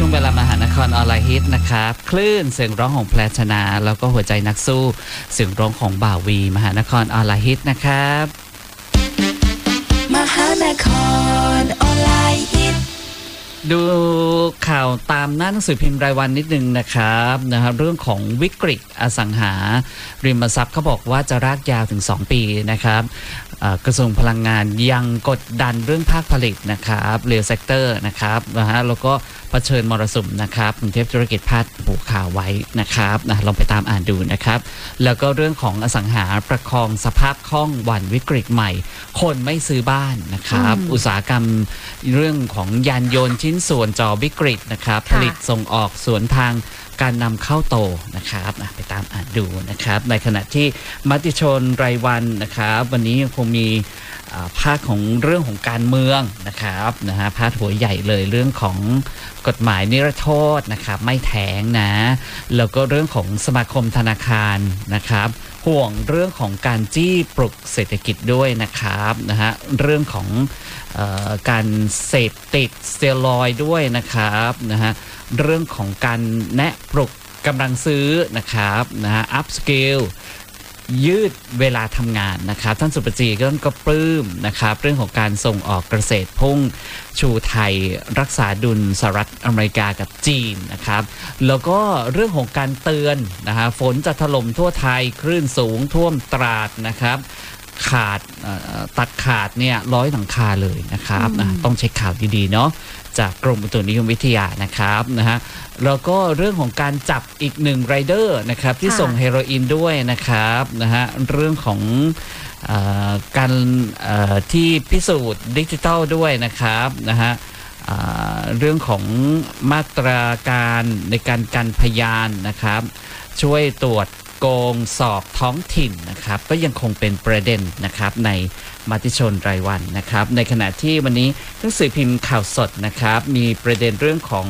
ช่วงเวลามหานครออนไลน์ฮิตนะครับคลื่นเสียงร้องของแพรชนาแล้วก็หัวใจนักสู้เสียงร้องของบ่าววีมหานครออนไลน์ฮิตนะครับมหานครออนไลน์ฮิตดูข่าวตามหน้าหนังสือพิมพ์รายวันนิดนึงนะครับเรื่องของวิกฤตอสังหาริมทรัพย์เขาบอกว่าจะรากยาวถึง2ปีนะครับกระทรวงพลังงานยังกดดันเรื่องภาคผลิตนะครับเรียลเซกเตอร์นะครับแล้วก็เผชิญมรสุมนะครับกรุงเทพธุรกิจพาดหัวข่าวไว้นะครับลองไปตามอ่านดูนะครับแล้วก็เรื่องของอสังหาประคองสภาพคล่องวันวิกฤตใหม่คนไม่ซื้อบ้านนะครับอุตสาหกรรมเรื่องของยานยนต์ชิ้นส่วนจอวิกฤตนะครับผลิตส่งออกสวนทางการนำเข้าโตนะครับไปตามอ่านดูนะครับในขณะที่มติชนรายวันนะครับวันนี้ยังคงมีภาคของเรื่องของการเมืองนะครับพาดหัวใหญ่เลยเรื่องของกฎหมายนิรโทษนะครับไม่แถงนะแล้วก็เรื่องของสมาคมธนาคารนะครับห่วงเรื่องของการจี้ปลุกเศรษฐกิจด้วยนะครับเรื่องของการเสพติดสเตียรอยด์ด้วยนะครับเรื่องของการแนะปลุกกำลังซื้อนะครับอัพสกิลยืดเวลาทำงานนะครับท่านสุปจีก็ปลื้มนะครับเรื่องของการส่งออกเกษตรพุ่งชูไทยรักษาดุลสหรัฐอเมริกากับจีนนะครับแล้วก็เรื่องของการเตือนฝนจะถล่มทั่วไทยคลื่นสูงท่วมตราดนะครับขาดตัดขาดเนี่ย100 หลังคาเลยนะครับต้องเช็คข่าวดีๆเนาะจากกรมอุตุนิยมวิทยานะครับแล้วก็เรื่องของการจับอีก1ไรเดอร์นะครับที่ส่งเฮโรอีนด้วยนะครับเรื่องของการที่พิสูจน์ดิจิทัลด้วยนะครับเรื่องของมาตราการในการกันพยานนะครับช่วยตรวจโกงสอบท้องถิ่นนะครับก็ยังคงเป็นประเด็นนะครับในมติชนรายวันนะครับในขณะที่วันนี้หนังสือพิมพ์ข่าวสดนะครับมีประเด็นเรื่องของ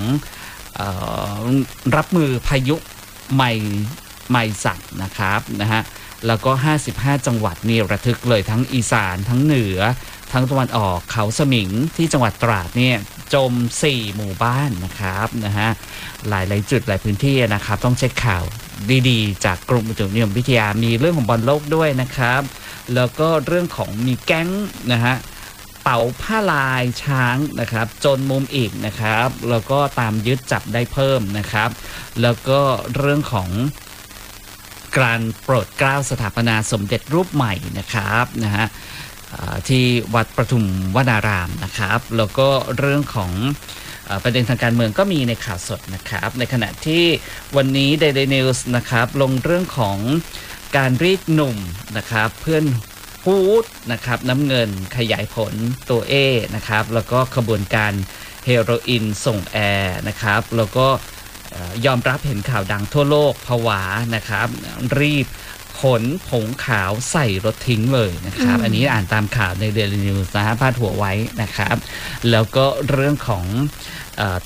รับมือพายุไมสักนะครับแล้วก็55จังหวัดนี่ระทึกเลยทั้งอีสานทั้งเหนือทั้งตะวันออกเขาสมิงที่จังหวัดตราดเนี่ยจม4หมู่บ้านนะครับหลายจุดหลายพื้นที่นะครับต้องเช็คข่าวดีๆจากกรมอุตุนิยมวิทยามีเรื่องของบอลโลกด้วยนะครับแล้วก็เรื่องของมีแก๊งเป๋าผ้าลายช้างนะครับจนมุมอีกนะครับแล้วก็ตามยึดจับได้เพิ่มนะครับแล้วก็เรื่องของการโปรดเกล้าสถาปนาสมเด็จรูปใหม่นะครับที่วัดประทุมวนารามนะครับแล้วก็เรื่องของประเด็นทางการเมืองก็มีในข่าวสดนะครับในขณะที่วันนี้ Daily News นะครับลงเรื่องของการรีดหนุ่มนะครับเพื่อนฮูดนะครับน้ำเงินขยายผลตัวเอนะครับแล้วก็ขบวนการเฮโรอีนส่งแอร์นะครับแล้วก็ยอมรับเห็นข่าวดังทั่วโลกผวานะครับรีบขนผงขาวใส่รถทิ้งเลยนะครับอันนี้อ่านตามข่าวใน Daily News พาดหัวไว้นะครับแล้วก็เรื่องของ